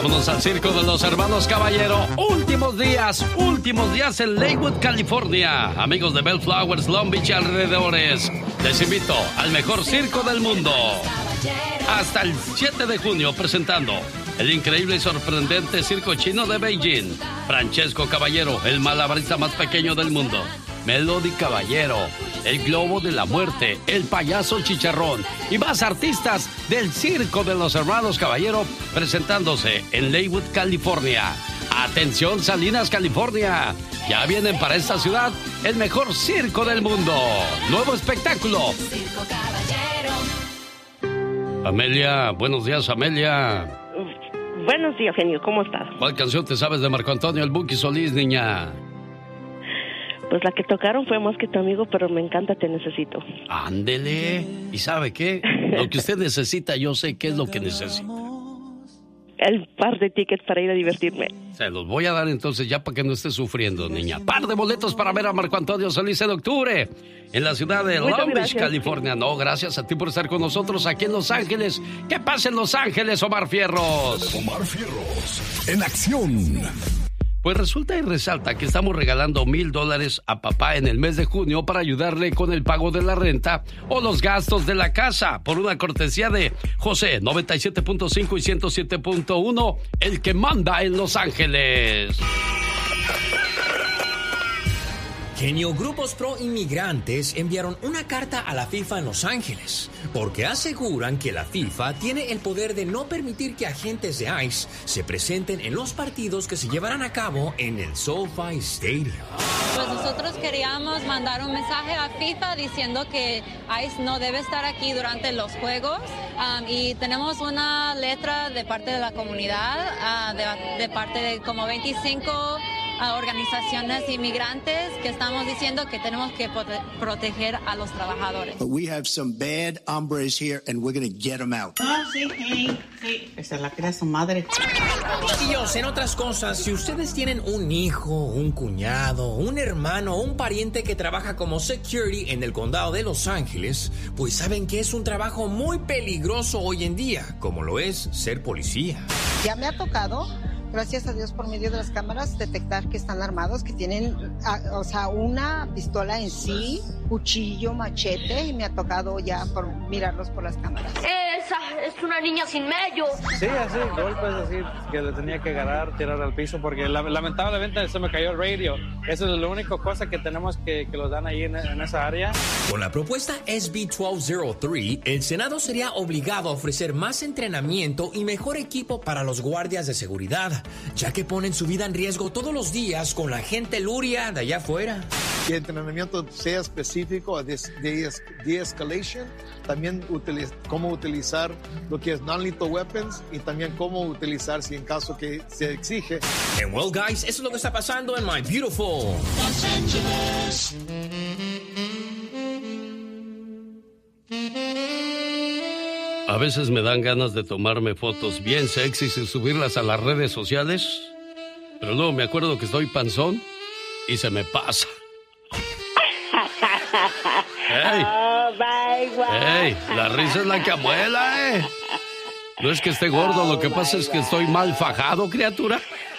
Vámonos al circo de los hermanos Caballero. Últimos días en Lakewood, California. Amigos de Bellflowers, Long Beach y alrededores, les invito al mejor circo del mundo. Hasta el 7 de junio presentando el increíble y sorprendente circo chino de Beijing. Francesco Caballero, el malabarista más pequeño del mundo. Melody Caballero, el Globo de la Muerte, el Payaso Chicharrón y más artistas del circo de los hermanos Caballero presentándose en Lakewood, California. Atención, Salinas, California. Ya vienen para esta ciudad el mejor circo del mundo. Nuevo espectáculo. Amelia, buenos días, Amelia. Buenos días, genio, ¿cómo estás? ¿Cuál canción te sabes de Marco Antonio el Buki Solís, niña? Pues la que tocaron fue Más que tu amigo, pero me encanta Te necesito. Ándele. ¿Y sabe qué? Lo que usted necesita, yo sé qué es lo que necesita. El par de tickets para ir a divertirme. Se los voy a dar entonces ya para que no esté sufriendo, niña. Par de boletos para ver a Marco Antonio Solís en octubre en la ciudad de Long Beach, California. No, gracias a ti por estar con nosotros aquí en Los Ángeles. ¿Qué pasa en Los Ángeles, Omar Fierros? Omar Fierros, en acción. Pues resulta y resalta que estamos regalando $1,000 a papá en el mes de junio para ayudarle con el pago de la renta o los gastos de la casa, por una cortesía de José 97.5 y 107.1, el que manda en Los Ángeles. Genio, grupos pro inmigrantes enviaron una carta a la FIFA en Los Ángeles porque aseguran que la FIFA tiene el poder de no permitir que agentes de ICE se presenten en los partidos que se llevarán a cabo en el SoFi Stadium. Pues nosotros queríamos mandar un mensaje a FIFA diciendo que ICE no debe estar aquí durante los juegos y tenemos una letra de parte de la comunidad, de parte de como 25 organizaciones inmigrantes que estamos diciendo que tenemos que proteger a los trabajadores. But we have some bad hombres here and we're going to get them out. Sí. Esa es la que era su madre. Chiquillos, en otras cosas, si ustedes tienen un hijo, un cuñado, un hermano o un pariente que trabaja como security en el condado de Los Ángeles, pues saben que es un trabajo muy peligroso hoy en día, como lo es ser policía. Ya me ha tocado, gracias a Dios, por medio de las cámaras, detectar que están armados, que tienen, una pistola en sí, cuchillo, machete, y me ha tocado ya mirarlos por las cámaras. Esa es una niña sin medio. Sí, así, golpes así, que le tenía que agarrar, tirar al piso, porque lamentablemente se me cayó el radio. Eso es la única cosa que tenemos que los dan ahí en esa área. Con la propuesta SB 1203, el Senado sería obligado a ofrecer más entrenamiento y mejor equipo para los guardias de seguridad, ya que ponen su vida en riesgo todos los días con la gente luria de allá afuera. Que el entrenamiento sea específico de de-escalation, también cómo utilizar lo que es non-lethal weapons y también cómo utilizar si en caso que se exige. And well, guys, eso es lo que está pasando en My Beautiful Los Angeles. A veces me dan ganas de tomarme fotos bien sexys y subirlas a las redes sociales, pero luego me acuerdo que estoy panzón y se me pasa. ¡Ey! Oh, my God. ¡Ey! La risa es la que amuela, ¿eh? No es que esté gordo, lo que pasa es que estoy mal fajado, criatura.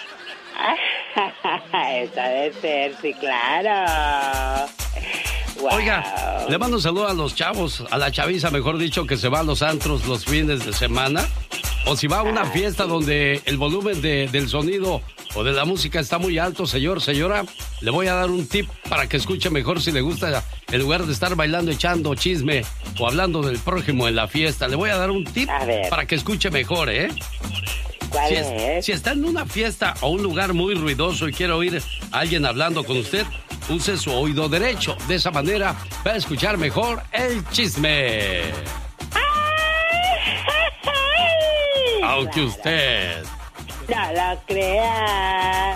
Eso debe ser, sí, claro. Wow. Oiga, le mando un saludo a los chavos, a la chaviza, mejor dicho, que se va a los antros los fines de semana. O si va a una fiesta donde el volumen del sonido o de la música está muy alto, señora, le voy a dar un tip para que escuche mejor si le gusta, en lugar de estar bailando, echando chisme o hablando del prójimo en la fiesta. Le voy a dar un tip para que escuche mejor, ¿eh? ¿Cuál es? Si está en una fiesta o un lugar muy ruidoso y quiere oír a alguien hablando con usted, use su oído derecho. De esa manera va a escuchar mejor el chisme. Aunque usted no lo crea.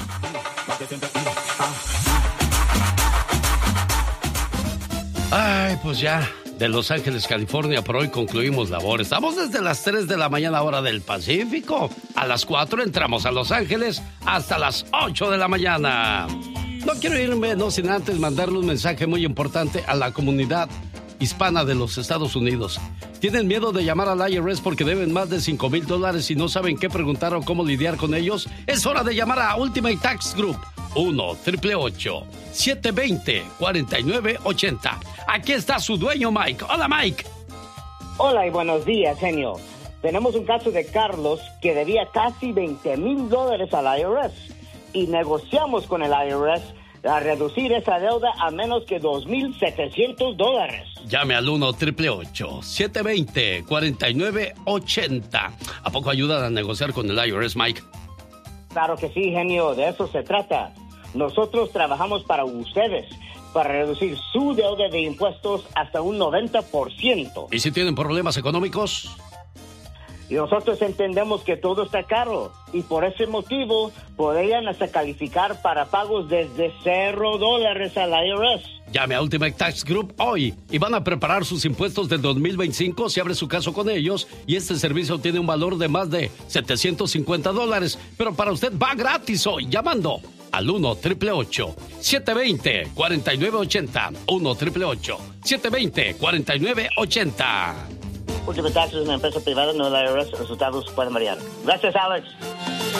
Ay, pues ya, de Los Ángeles, California, por hoy concluimos labor. Estamos desde las 3 de la mañana, hora del Pacífico. A las 4 entramos a Los Ángeles hasta las 8 de la mañana. No quiero irme, no sin antes mandarle un mensaje muy importante a la comunidad hispana de los Estados Unidos. ¿Tienen miedo de llamar al IRS porque deben más de $5,000 y no saben qué preguntar o cómo lidiar con ellos? Es hora de llamar a Ultimate Tax Group. 1-888-720-4980. Aquí está su dueño, Mike. Hola, Mike. Hola y buenos días, genio. Tenemos un caso de Carlos que debía casi $20,000 al IRS y negociamos con el IRS a reducir esa deuda a menos que $2,700. Llame al 1-888-720-4980. ¿A poco ayudan a negociar con el IRS, Mike? Claro que sí, genio, de eso se trata. Nosotros trabajamos para ustedes, para reducir su deuda de impuestos hasta un 90%. ¿Y si tienen problemas económicos? Y nosotros entendemos que todo está caro y por ese motivo podrían hasta calificar para pagos desde $0 al IRS. Llame a Ultimate Tax Group hoy y van a preparar sus impuestos del 2025 si abre su caso con ellos, y este servicio tiene un valor de más de $750, pero para usted va gratis hoy llamando al 1-888-720-4980. 1-888-720-4980. Ultimate Tax es una empresa privada, no la IRS. Resultados pueden variar. Gracias, Alex.